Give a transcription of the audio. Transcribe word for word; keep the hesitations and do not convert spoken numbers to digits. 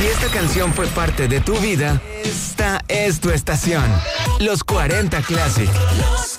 Si esta canción fue parte de tu vida, esta es tu estación. Los cuarenta Classic. Los